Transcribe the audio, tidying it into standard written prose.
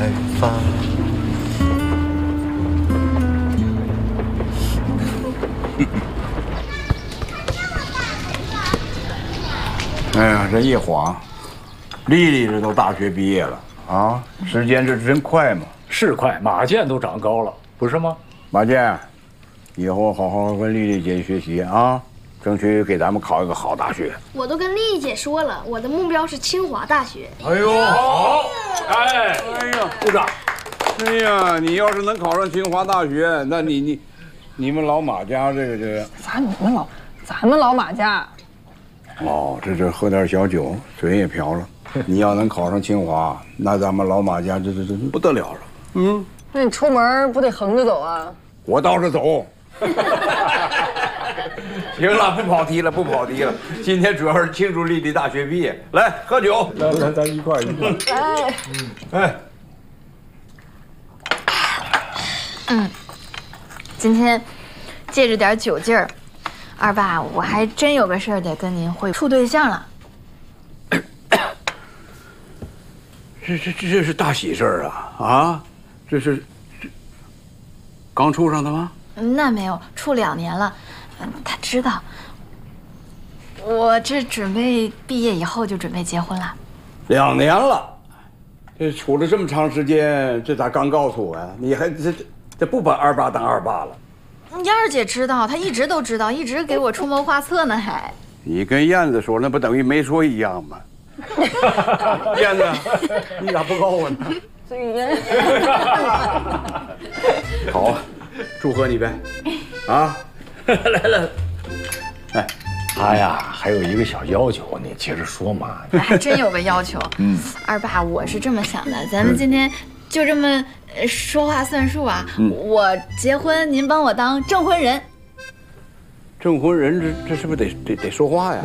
发。 哎呀，这一晃，丽丽这都大学毕业了啊！时间这真快嘛。 是快，马健都长高了，不是吗？ 马健，以后好好跟丽丽姐学习啊，争取给咱们考一个好大学。 我都跟丽丽姐说了，我的目标是清华大学。 哎呦， 好，哎呀， 鼓掌！ 哎呀，你要是能考上清华大学，那你们老马家这个咱们老马家。 哦，这喝点小酒，嘴也瓢了。你要能考上清华，那咱们老马家这不得了了。嗯， 那你出门不得横着走啊？ 我倒是走。行了，不跑题了，不跑题了。今天主要是庆祝丽丽大学毕业，来喝酒。 来，咱一块儿。 哎， 今天借着点酒劲儿，二爸，我还真有个事儿得跟您汇处对象了。 这是大喜事儿啊！啊，这刚处上的吗？ 那没有，处2年了。他知道。我这准备毕业以后就准备结婚了。 2年了，这处了这么长时间，这咋刚告诉我呀？你还这不把二爸当二爸了？ 燕儿姐知道，她一直都知道，一直给我出谋划策呢，还。 你跟燕子说，那不等于没说一样吗？燕子，你咋不告我呢？好啊，祝贺你呗！啊，来，哎， 他呀，还有一个小要求，你接着说嘛。 还真有个要求。二爸，我是这么想的，咱们今天就这么说话算数啊。我结婚，您帮我当证婚人。 证婚人，这是不是得说话呀？